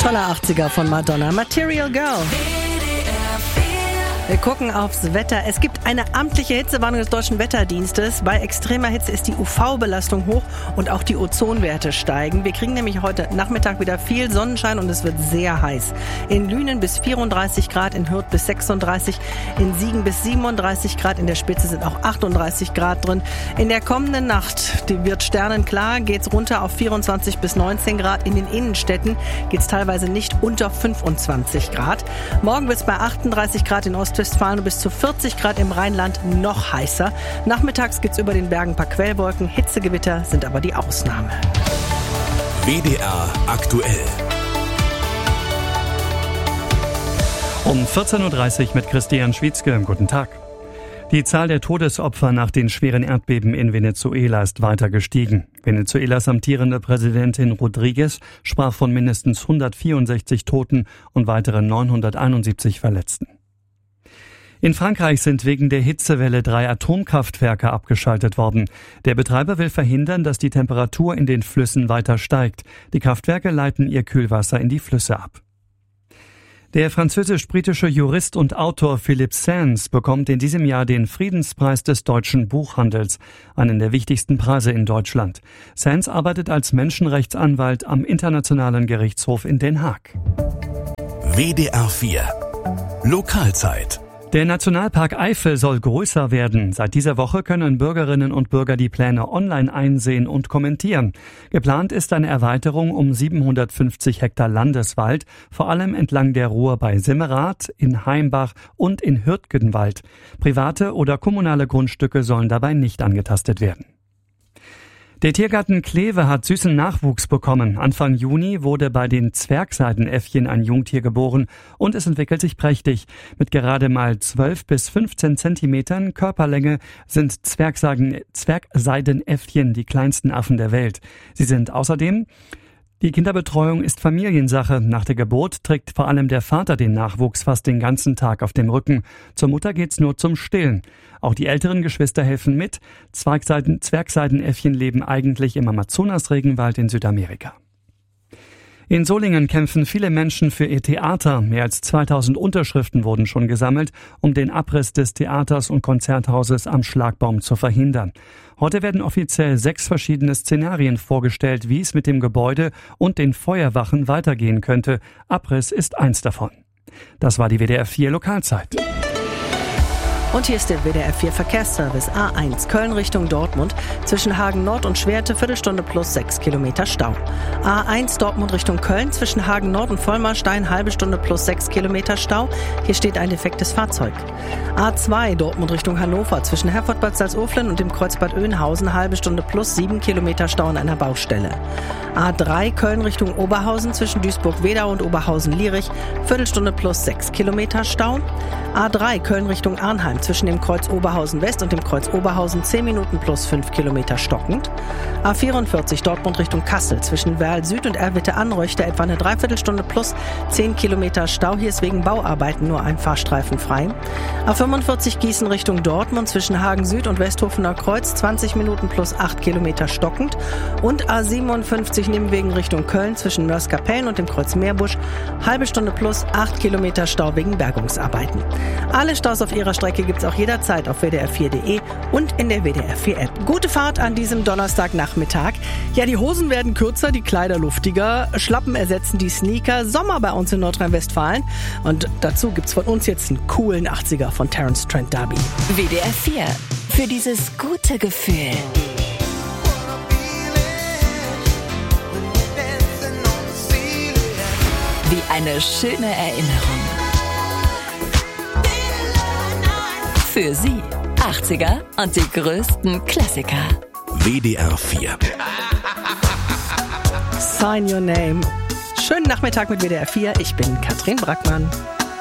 Toller 80er von Madonna, Material Girl. Wir gucken aufs Wetter. Es gibt eine amtliche Hitzewarnung des Deutschen Wetterdienstes. Bei extremer Hitze ist die UV-Belastung hoch und auch die Ozonwerte steigen. Wir kriegen nämlich heute Nachmittag wieder viel Sonnenschein und es wird sehr heiß. In Lünen bis 34 Grad, in Hürth bis 36, in Siegen bis 37 Grad, in der Spitze sind auch 38 Grad drin. In der kommenden Nacht, die wird sternenklar, geht's runter auf 24 bis 19 Grad. In den Innenstädten geht's teilweise nicht unter 25 Grad. Morgen wird's bei 38 Grad in Ostwestfalen und bis zu 40 Grad im Rheinland noch heißer. Nachmittags gibt's über den Bergen ein paar Quellwolken. Hitzegewitter sind aber die Ausnahme. WDR aktuell. Um 14.30 Uhr mit Christian Schwietzke. Guten Tag. Die Zahl der Todesopfer nach den schweren Erdbeben in Venezuela ist weiter gestiegen. Venezuelas amtierende Präsidentin Rodriguez sprach von mindestens 164 Toten und weiteren 971 Verletzten. In Frankreich sind wegen der Hitzewelle 3 Atomkraftwerke abgeschaltet worden. Der Betreiber will verhindern, dass die Temperatur in den Flüssen weiter steigt. Die Kraftwerke leiten ihr Kühlwasser in die Flüsse ab. Der französisch-britische Jurist und Autor Philippe Sands bekommt in diesem Jahr den Friedenspreis des deutschen Buchhandels, einen der wichtigsten Preise in Deutschland. Sands arbeitet als Menschenrechtsanwalt am Internationalen Gerichtshof in Den Haag. WDR 4 Lokalzeit. Der Nationalpark Eifel soll größer werden. Seit dieser Woche können Bürgerinnen und Bürger die Pläne online einsehen und kommentieren. Geplant ist eine Erweiterung um 750 Hektar Landeswald, vor allem entlang der Ruhr bei Simmerath, in Heimbach und in Hürtgenwald. Private oder kommunale Grundstücke sollen dabei nicht angetastet werden. Der Tiergarten Kleve hat süßen Nachwuchs bekommen. Anfang Juni wurde bei den Zwergseidenäffchen ein Jungtier geboren und es entwickelt sich prächtig. Mit gerade mal 12 bis 15 Zentimetern Körperlänge sind Zwergseidenäffchen die kleinsten Affen der Welt. Sie sind außerdem Die Kinderbetreuung ist Familiensache. Nach der Geburt trägt vor allem der Vater den Nachwuchs fast den ganzen Tag auf dem Rücken. Zur Mutter geht's nur zum Stillen. Auch die älteren Geschwister helfen mit. Zwergseidenäffchen leben eigentlich im Amazonas-Regenwald in Südamerika. In Solingen kämpfen viele Menschen für ihr Theater. Mehr als 2000 Unterschriften wurden schon gesammelt, um den Abriss des Theaters und Konzerthauses am Schlagbaum zu verhindern. Heute werden offiziell 6 verschiedene Szenarien vorgestellt, wie es mit dem Gebäude und den Feuerwachen weitergehen könnte. Abriss ist eins davon. Das war die WDR 4 Lokalzeit. Und hier ist der WDR 4 Verkehrsservice. A1 Köln Richtung Dortmund. Zwischen Hagen Nord und Schwerte Viertelstunde plus 6 Kilometer Stau. A1 Dortmund Richtung Köln. Zwischen Hagen Nord und Vollmarstein halbe Stunde plus 6 Kilometer Stau. Hier steht ein defektes Fahrzeug. A2 Dortmund Richtung Hannover. Zwischen Herford-Bad Salzuflen und dem Kreuzbad Oeynhausen halbe Stunde plus 7 Kilometer Stau an einer Baustelle. A3 Köln Richtung Oberhausen. Zwischen Duisburg-Wedau und Oberhausen-Lierich Viertelstunde plus 6 Kilometer Stau. A3 Köln Richtung Arnheim. Zwischen dem Kreuz Oberhausen West und dem Kreuz Oberhausen 10 Minuten plus 5 Kilometer stockend. A44 Dortmund Richtung Kassel. Zwischen Werl Süd und Erwitte-Anröchte etwa eine Dreiviertelstunde plus 10 Kilometer Stau. Hier ist wegen Bauarbeiten nur ein Fahrstreifen frei. A45 Gießen Richtung Dortmund. Zwischen Hagen Süd und Westhofener Kreuz 20 Minuten plus 8 Kilometer stockend. Und A57 Nimwegen Richtung Köln. Zwischen Mörs-Kapellen und dem Kreuz Meerbusch halbe Stunde plus 8 Kilometer Stau wegen Bergungsarbeiten. Alle Staus auf ihrer Strecke gibt's auch jederzeit auf wdr4.de und in der WDR 4 App. Gute Fahrt an diesem Donnerstagnachmittag. Ja, die Hosen werden kürzer, die Kleider luftiger, Schlappen ersetzen die Sneaker, Sommer bei uns in Nordrhein-Westfalen. Und dazu gibt's von uns jetzt einen coolen 80er von Terence Trent D'Arby. WDR 4. Für dieses gute Gefühl. Wie eine schöne Erinnerung. Für Sie 80er und die größten Klassiker. WDR 4. Sign Your Name. Schönen Nachmittag mit WDR 4. Ich bin Katrin Brackmann.